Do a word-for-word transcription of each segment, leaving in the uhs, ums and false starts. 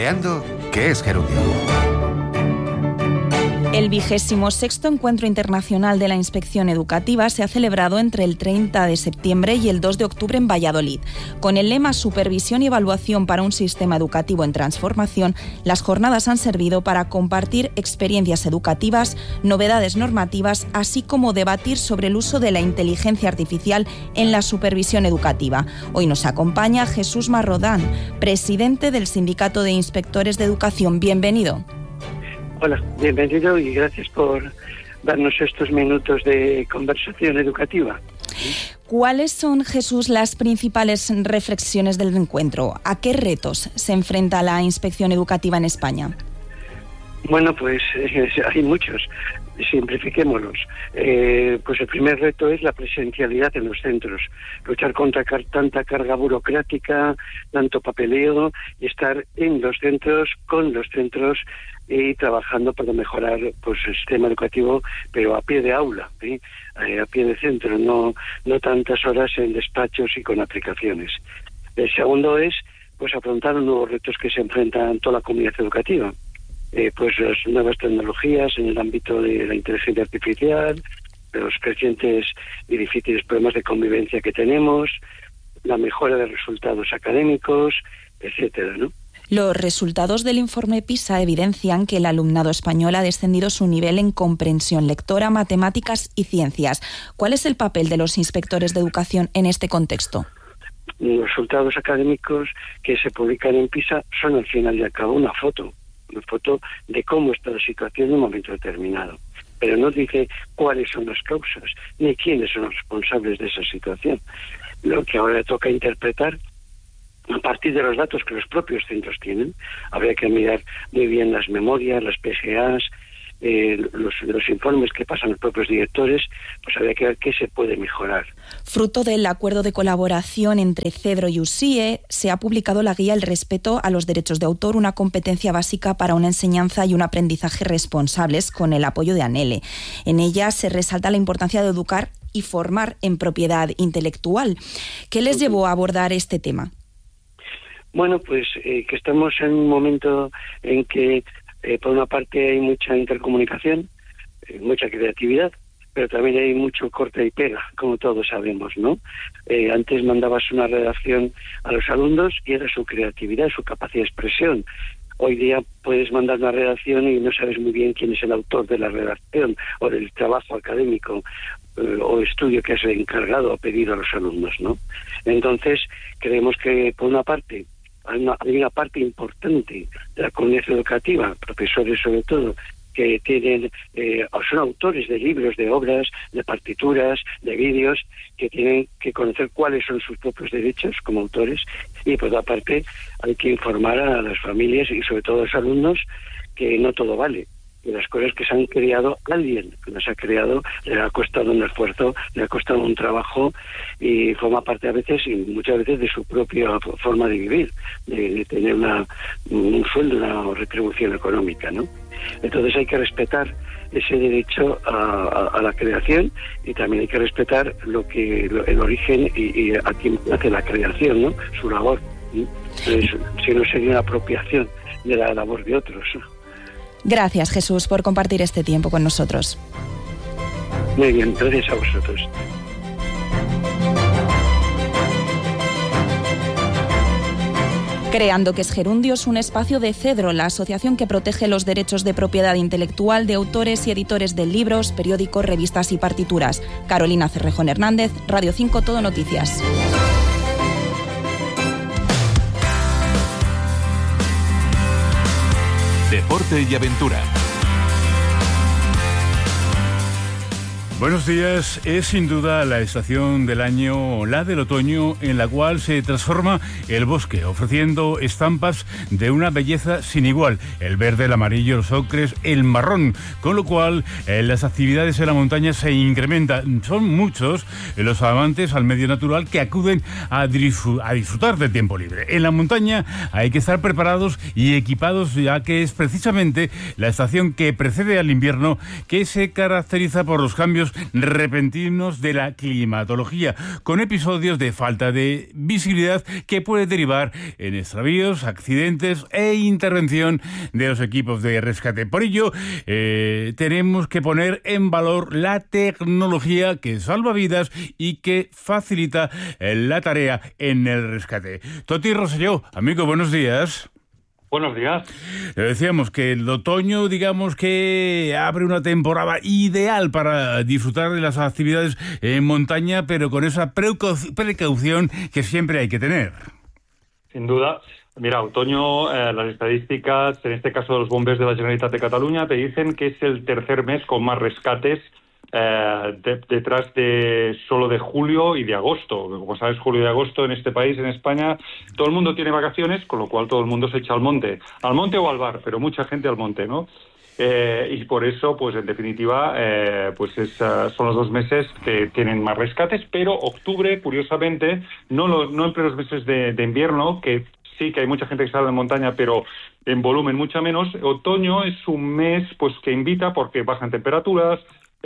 Creando ¿Qué es gerundio? El vigésimo sexto Encuentro Internacional de la Inspección Educativa se ha celebrado entre el treinta de septiembre y el dos de octubre en Valladolid. Con el lema Supervisión y evaluación para un sistema educativo en transformación, las jornadas han servido para compartir experiencias educativas, novedades normativas, así como debatir sobre el uso de la inteligencia artificial en la supervisión educativa. Hoy nos acompaña Jesús Marrodán, presidente del Sindicato de Inspectores de Educación. Bienvenido. Hola, bienvenido y gracias por darnos estos minutos de conversación educativa. ¿Cuáles son, Jesús, las principales reflexiones del encuentro? ¿A qué retos se enfrenta la inspección educativa en España? Bueno, pues eh, hay muchos. Simplifiquémoslos. Eh, pues el primer reto es la presencialidad en los centros, luchar contra car- tanta carga burocrática, tanto papeleo, y estar en los centros, con los centros y trabajando para mejorar pues el sistema educativo, pero a pie de aula, ¿sí? eh, a pie de centro, no no tantas horas en despachos y con aplicaciones. El segundo es pues afrontar los nuevos retos que se enfrentan toda la comunidad educativa. Eh, pues las nuevas tecnologías en el ámbito de la inteligencia artificial, los crecientes y difíciles problemas de convivencia que tenemos, la mejora de resultados académicos, etcétera, ¿no? Los resultados del informe PISA evidencian que el alumnado español ha descendido su nivel en comprensión lectora, matemáticas y ciencias. ¿Cuál es el papel de los inspectores de educación en este contexto? Los resultados académicos que se publican en PISA son al final y al cabo una foto. una foto de cómo está la situación en un momento determinado, pero no dice cuáles son las causas ni quiénes son los responsables de esa situación. Lo que ahora toca interpretar a partir de los datos que los propios centros tienen. Habría que mirar muy bien las memorias, las P G As, eh, los, los informes que pasan los propios directores, pues habría que ver qué se puede mejorar. Fruto del acuerdo de colaboración entre CEDRO y U S I E, se ha publicado la guía El respeto a los derechos de autor, una competencia básica para una enseñanza y un aprendizaje responsables, con el apoyo de ANELE. En ella se resalta la importancia de educar y formar en propiedad intelectual. ¿Qué les llevó a abordar este tema? Bueno, pues eh, que estamos en un momento en que, eh, por una parte, hay mucha intercomunicación, eh, mucha creatividad, pero también hay mucho corta y pega, como todos sabemos, ¿no? Eh, antes mandabas una redacción a los alumnos y era su creatividad, su capacidad de expresión. Hoy día puedes mandar una redacción y no sabes muy bien quién es el autor de la redacción o del trabajo académico eh, o estudio que has encargado o pedido a los alumnos, ¿no? Entonces, creemos que, por una parte, hay una, hay una parte importante de la comunidad educativa, profesores sobre todo, que tienen eh, son autores de libros, de obras, de partituras, de vídeos, que tienen que conocer cuáles son sus propios derechos como autores, y por otra parte hay que informar a las familias y sobre todo a los alumnos que no todo vale, que las cosas que se han creado, alguien que las ha creado, le ha costado un esfuerzo, le ha costado un trabajo y forma parte a veces y muchas veces de su propia forma de vivir, de, de tener una, un sueldo, una retribución económica, ¿no? Entonces hay que respetar ese derecho a, a, a la creación y también hay que respetar lo que lo, el origen y, y a quien hace la creación, ¿no? Su labor, ¿sí? Entonces, si no sería una apropiación de la labor de otros. Gracias, Jesús, por compartir este tiempo con nosotros. Muy bien, gracias a vosotros. Creando ¿Qué es gerundio? Es un espacio de CEDRO, la asociación que protege los derechos de propiedad intelectual de autores y editores de libros, periódicos, revistas y partituras. Carolina Cerrejón Hernández, Radio cinco Todo Noticias. Deporte y aventura. Buenos días. Es sin duda la estación del año, la del otoño, en la cual se transforma el bosque, ofreciendo estampas de una belleza sin igual. El verde, el amarillo, los ocres, el marrón, con lo cual eh, las actividades en la montaña se incrementan. Son muchos los amantes al medio natural que acuden a, disfr- a disfrutar del tiempo libre. En la montaña hay que estar preparados y equipados, ya que es precisamente la estación que precede al invierno, que se caracteriza por los cambios repentinos de la climatología, con episodios de falta de visibilidad que puede derivar en extravíos, accidentes e intervención de los equipos de rescate. Por ello, eh, tenemos que poner en valor la tecnología que salva vidas y que facilita eh, la tarea en el rescate. Toti Rosselló, amigo, buenos días. Buenos días. Le decíamos que el otoño, digamos que abre una temporada ideal para disfrutar de las actividades en montaña, pero con esa precaución que siempre hay que tener. Sin duda. Mira, otoño, eh, las estadísticas, en este caso de los bombers de la Generalitat de Cataluña, te dicen que es el tercer mes con más rescates eh, de, detrás de solo de julio y de agosto. Como sabes, julio y agosto en este país, en España, todo el mundo tiene vacaciones, con lo cual todo el mundo se echa al monte. Al monte o al bar, pero mucha gente al monte, ¿no? Eh, y por eso, pues en definitiva, eh, pues es, uh, son los dos meses que tienen más rescates, pero octubre, curiosamente, no, lo, no entre los meses de, de invierno, que sí que hay mucha gente que sale de montaña, pero en volumen mucha menos. Otoño es un mes pues que invita porque bajan temperaturas,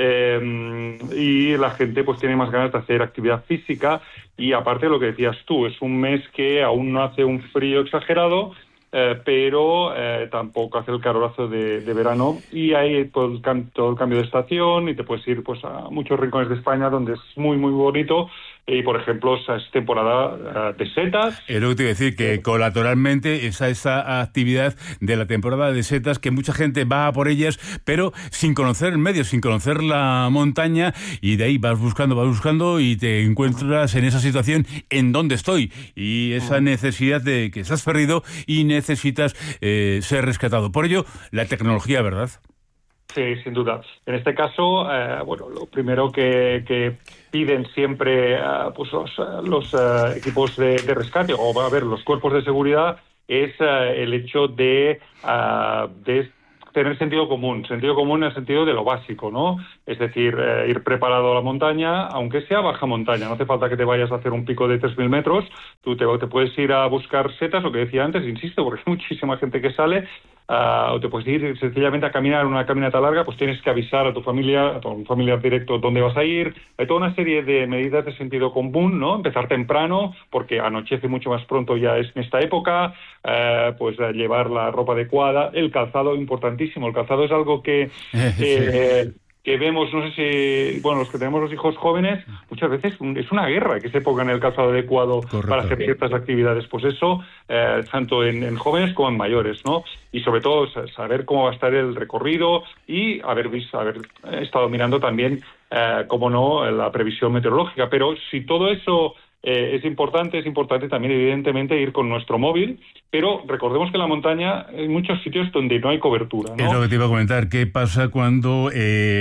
Eh, y la gente pues tiene más ganas de hacer actividad física, y aparte de lo que decías tú, es un mes que aún no hace un frío exagerado, eh, pero eh, tampoco hace el calorazo de, de verano, y hay todo el, todo el cambio de estación, y te puedes ir pues a muchos rincones de España donde es muy muy bonito. Y, por ejemplo, es temporada de setas. Es lo que te iba a decir, que colateralmente esa, esa actividad de la temporada de setas, que mucha gente va a por ellas, pero sin conocer el medio, sin conocer la montaña, y de ahí vas buscando, vas buscando y te encuentras en esa situación en donde estoy, y esa necesidad de que estás perdido y necesitas eh, ser rescatado. Por ello, la tecnología, ¿verdad? Sí, sin duda. En este caso, eh, bueno, lo primero que, que piden siempre uh, pues los, los uh, equipos de, de rescate, o a ver, los cuerpos de seguridad, es uh, el hecho de, uh, de tener sentido común. Sentido común en el sentido de lo básico, ¿no? Es decir, eh, ir preparado a la montaña, aunque sea baja montaña. No hace falta que te vayas a hacer un pico de tres mil metros. Tú te, te puedes ir a buscar setas, lo que decía antes, insisto, porque hay muchísima gente que sale. Uh, o te puedes ir sencillamente a caminar una caminata larga, pues tienes que avisar a tu familia, a tu familiar directo dónde vas a ir. Hay toda una serie de medidas de sentido común, ¿no? Empezar temprano, porque anochece mucho más pronto ya es en esta época, uh, pues uh, llevar la ropa adecuada, el calzado, importantísimo. El calzado es algo que... Eh, que vemos, no sé si, bueno, los que tenemos los hijos jóvenes, muchas veces es una guerra que se pongan el calzado adecuado. Correcto. Para hacer ciertas actividades. Pues eso, eh, tanto en, en jóvenes como en mayores, ¿no? Y sobre todo saber cómo va a estar el recorrido, y haber visto, haber estado mirando también, eh, cómo no, la previsión meteorológica. Pero si todo eso Eh, es importante, es importante también evidentemente ir con nuestro móvil, pero recordemos que en la montaña hay muchos sitios donde no hay cobertura, ¿no? Es lo que te iba a comentar. ¿Qué pasa cuando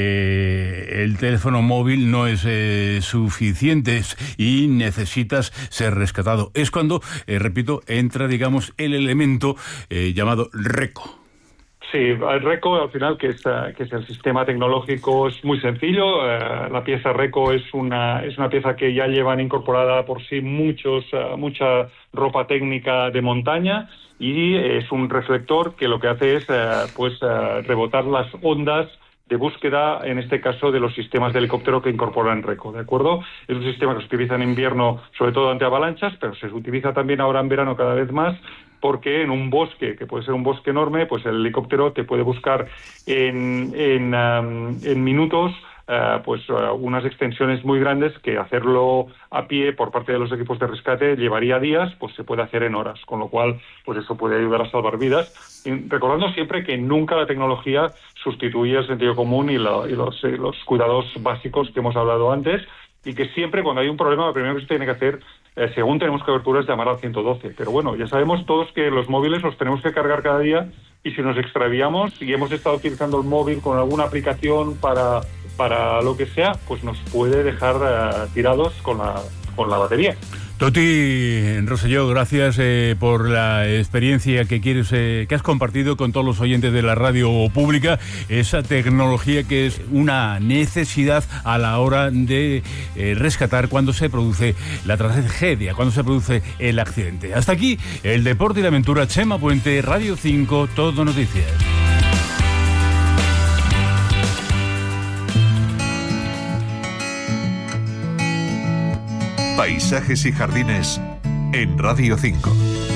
eh, el teléfono móvil no es eh, suficiente y necesitas ser rescatado? Es cuando, eh, repito, entra, digamos, el elemento eh, llamado RECO. Sí, el RECO, al final, que es, que es el sistema tecnológico, es muy sencillo. Uh, la pieza RECO es una es una pieza que ya llevan incorporada por sí muchos uh, mucha ropa técnica de montaña, y es un reflector que lo que hace es uh, pues uh, rebotar las ondas de búsqueda, en este caso de los sistemas de helicóptero que incorporan RECO, ¿de acuerdo? Es un sistema que se utiliza en invierno, sobre todo ante avalanchas, pero se utiliza también ahora en verano cada vez más, porque en un bosque, que puede ser un bosque enorme, pues el helicóptero te puede buscar en, en, um, en minutos uh, pues uh, unas extensiones muy grandes que hacerlo a pie por parte de los equipos de rescate llevaría días, pues se puede hacer en horas, con lo cual pues eso puede ayudar a salvar vidas. Y recordando siempre que nunca la tecnología sustituye el sentido común y, la, y los, y los cuidados básicos que hemos hablado antes, y que siempre cuando hay un problema lo primero que se tiene que hacer, eh, según tenemos cobertura, es llamar al ciento doce. Pero bueno, ya sabemos todos que los móviles los tenemos que cargar cada día, y si nos extraviamos y hemos estado utilizando el móvil con alguna aplicación para, para lo que sea, pues nos puede dejar uh, tirados con la, con la batería. Toti Rosselló, gracias eh, por la experiencia que quieres eh, que has compartido con todos los oyentes de la radio pública, esa tecnología que es una necesidad a la hora de eh, rescatar cuando se produce la tragedia, cuando se produce el accidente. Hasta aquí el deporte y la aventura. Chema Puente, Radio cinco, Todo Noticias. Paisajes y jardines en Radio cinco.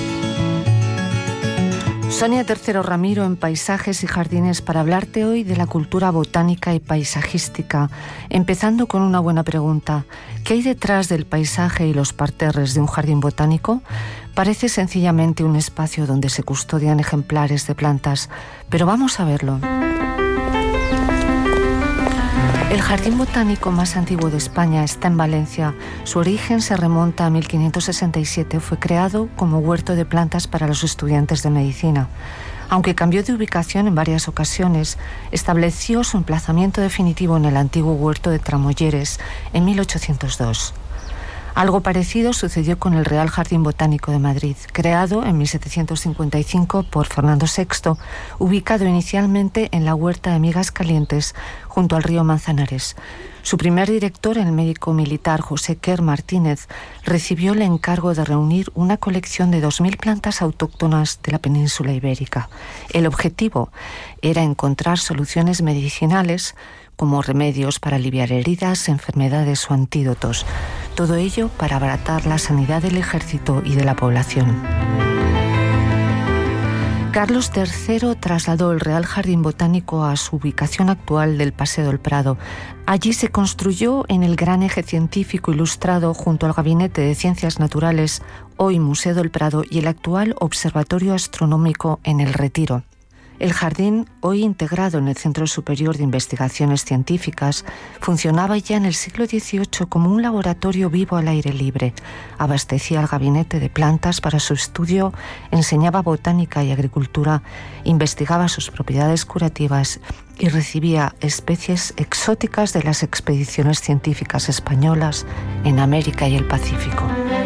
Sonia Tercero Ramiro en Paisajes y Jardines para hablarte hoy de la cultura botánica y paisajística, empezando con una buena pregunta. ¿Qué hay detrás del paisaje y los parterres de un jardín botánico? Parece sencillamente un espacio donde se custodian ejemplares de plantas, pero vamos a verlo. El jardín botánico más antiguo de España está en Valencia. Su origen se remonta a mil quinientos sesenta y siete. Fue creado como huerto de plantas para los estudiantes de medicina. Aunque cambió de ubicación en varias ocasiones, estableció su emplazamiento definitivo en el antiguo huerto de Tramolleres en mil ochocientos dos. Algo parecido sucedió con el Real Jardín Botánico de Madrid, creado en mil setecientos cincuenta y cinco por Fernando sexto, ubicado inicialmente en la huerta de Migas Calientes, junto al río Manzanares. Su primer director, el médico militar José Quer Martínez, recibió el encargo de reunir una colección de dos mil plantas autóctonas de la península ibérica. El objetivo era encontrar soluciones medicinales como remedios para aliviar heridas, enfermedades o antídotos. Todo ello para abaratar la sanidad del ejército y de la población. Carlos tercero trasladó el Real Jardín Botánico a su ubicación actual del Paseo del Prado. Allí se construyó en el gran eje científico ilustrado junto al Gabinete de Ciencias Naturales, hoy Museo del Prado, y el actual Observatorio Astronómico en El Retiro. El jardín, hoy integrado en el Centro Superior de Investigaciones Científicas, funcionaba ya en el siglo dieciocho como un laboratorio vivo al aire libre. Abastecía al gabinete de plantas para su estudio, enseñaba botánica y agricultura, investigaba sus propiedades curativas y recibía especies exóticas de las expediciones científicas españolas en América y el Pacífico.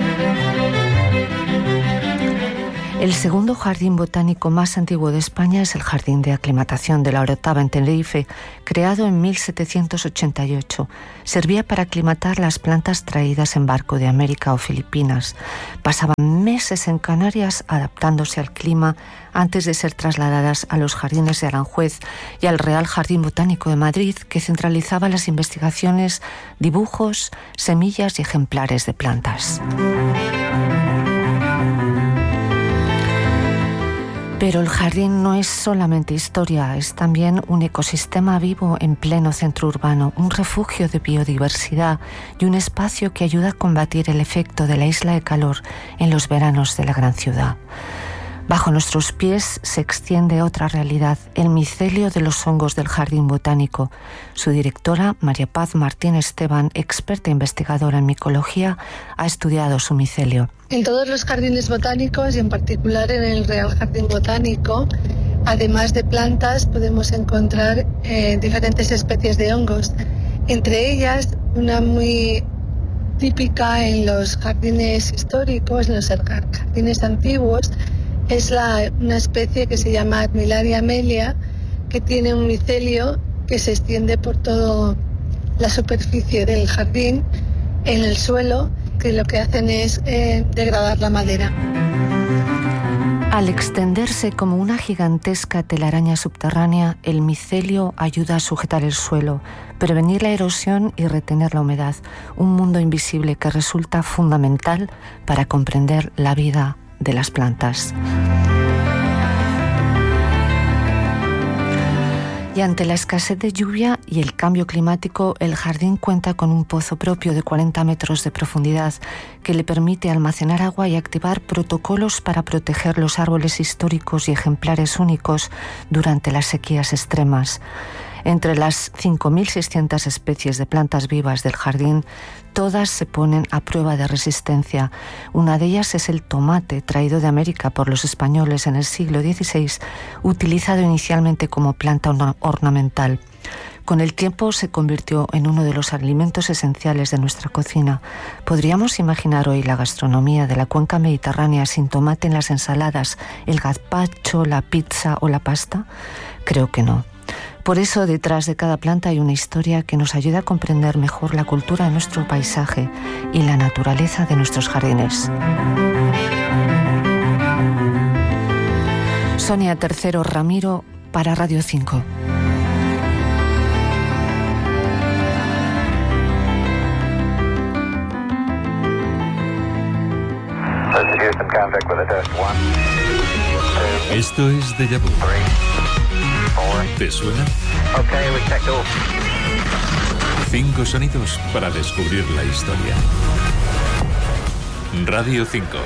El segundo jardín botánico más antiguo de España es el Jardín de Aclimatación de la Orotava en Tenerife, creado en mil setecientos ochenta y ocho. Servía para aclimatar las plantas traídas en barco de América o Filipinas. Pasaban meses en Canarias adaptándose al clima antes de ser trasladadas a los jardines de Aranjuez y al Real Jardín Botánico de Madrid, que centralizaba las investigaciones, dibujos, semillas y ejemplares de plantas. Pero el jardín no es solamente historia, es también un ecosistema vivo en pleno centro urbano, un refugio de biodiversidad y un espacio que ayuda a combatir el efecto de la isla de calor en los veranos de la gran ciudad. Bajo nuestros pies se extiende otra realidad, el micelio de los hongos del Jardín Botánico. Su directora, María Paz Martín Esteban, experta investigadora en micología, ha estudiado su micelio. En todos los jardines botánicos y en particular en el Real Jardín Botánico, además de plantas, podemos encontrar eh, diferentes especies de hongos. Entre ellas, una muy típica en los jardines históricos, en los jardines antiguos, es la, una especie que se llama Admillaria amelia, que tiene un micelio que se extiende por toda la superficie del jardín, en el suelo, que lo que hacen es eh, degradar la madera. Al extenderse como una gigantesca telaraña subterránea, el micelio ayuda a sujetar el suelo, prevenir la erosión y retener la humedad, un mundo invisible que resulta fundamental para comprender la vida de las plantas. Y ante la escasez de lluvia y el cambio climático, el jardín cuenta con un pozo propio de cuarenta metros de profundidad que le permite almacenar agua y activar protocolos para proteger los árboles históricos y ejemplares únicos durante las sequías extremas. Entre las cinco mil seiscientas especies de plantas vivas del jardín, todas se ponen a prueba de resistencia. Una de ellas es el tomate, traído de América por los españoles en el siglo dieciséis, utilizado inicialmente como planta ornamental. Con el tiempo se convirtió en uno de los alimentos esenciales de nuestra cocina. ¿Podríamos imaginar hoy la gastronomía de la cuenca mediterránea sin tomate en las ensaladas, el gazpacho, la pizza o la pasta? Creo que no. Por eso, detrás de cada planta hay una historia que nos ayuda a comprender mejor la cultura de nuestro paisaje y la naturaleza de nuestros jardines. Sonia Tercero Ramiro para Radio cinco. Esto es Déjà Vu. ¿Te suena? Cinco sonidos para descubrir la historia. Radio cinco.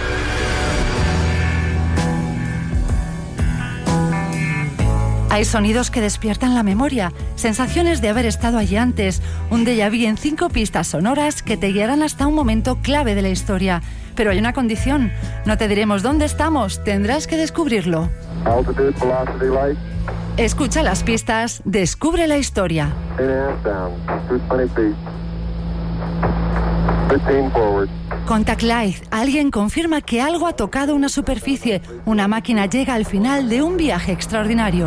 Hay sonidos que despiertan la memoria, sensaciones de haber estado allí antes, un déjà vu en cinco pistas sonoras que te guiarán hasta un momento clave de la historia. Pero hay una condición, no te diremos dónde estamos, tendrás que descubrirlo. Altitude, velocity, light. Escucha las pistas, descubre la historia. Contact Light, alguien confirma que algo ha tocado una superficie, una máquina llega al final de un viaje extraordinario.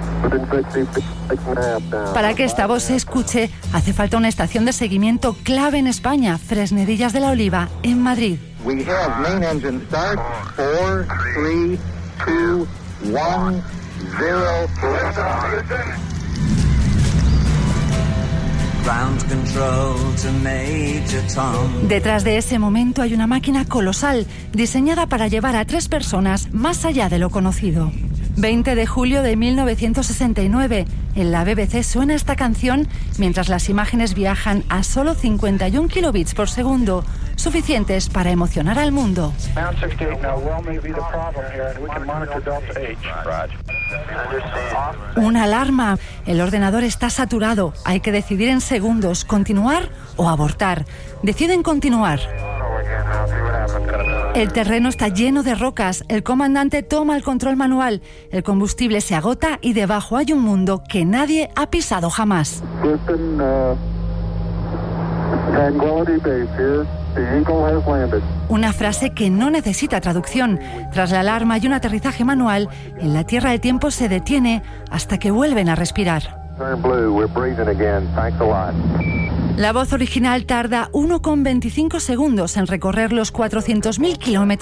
Para que esta voz se escuche, hace falta una estación de seguimiento clave en España, Fresnedillas de la Oliva, en Madrid. We have main engine start. Four, three, two, one, zero. Ground control to Major Tom. Detrás de ese momento hay una máquina colosal, diseñada para llevar a tres personas más allá de lo conocido. veinte de julio de mil novecientos sesenta y nueve, en la B B C suena esta canción mientras las imágenes viajan a solo cincuenta y un kilobits por segundo, suficientes para emocionar al mundo. Una alarma. El ordenador está saturado. Hay que decidir en segundos, continuar o abortar. Deciden continuar. El terreno está lleno de rocas. El comandante toma el control manual. El combustible se agota y debajo hay un mundo que nadie ha pisado jamás. Houston, uh, Tranquility Base here. The Eagle has landed. Una frase que no necesita traducción. Tras la alarma y un aterrizaje manual, en la Tierra el tiempo se detiene hasta que vuelven a respirar. Turn blue. We're breathing again. Thanks a lot. La voz original tarda uno coma veinticinco segundos en recorrer los cuatrocientos mil kilómetros